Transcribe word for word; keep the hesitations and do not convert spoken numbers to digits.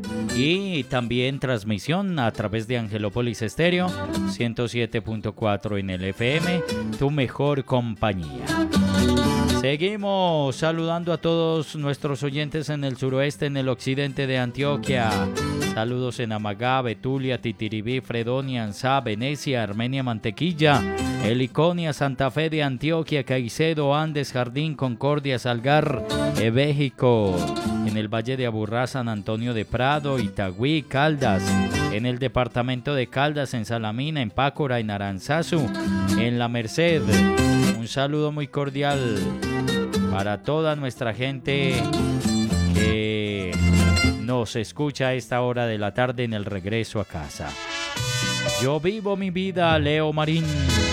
y también transmisión a través de Angelópolis Estéreo ciento siete punto cuatro en el F M, tu mejor compañía. Seguimos saludando a todos nuestros oyentes en el suroeste, en el occidente de Antioquia. Saludos en Amagá, Betulia, Titiribí, Fredonia, Ansá, Venecia, Armenia, Mantequilla, Heliconia, Santa Fe de Antioquia, Caicedo, Andes, Jardín, Concordia, Salgar, Ebéjico, en el Valle de Aburrá, San Antonio de Prado, Itagüí, Caldas, en el departamento de Caldas, en Salamina, en Pácora, en Aranzazu, en La Merced. Un saludo muy cordial para toda nuestra gente que nos escucha a esta hora de la tarde en el regreso a casa. Yo vivo mi vida, Leo Marín.